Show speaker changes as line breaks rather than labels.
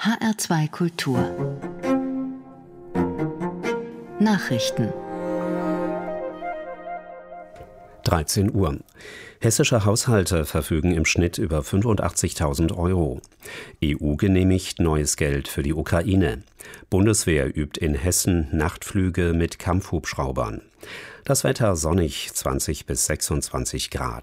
HR2 Kultur Nachrichten
13 Uhr. Hessische Haushalte verfügen im Schnitt über 85.000 €. EU genehmigt neues Geld für die Ukraine. Bundeswehr übt in Hessen Nachtflüge mit Kampfhubschraubern. Das Wetter sonnig, 20 bis 26 Grad.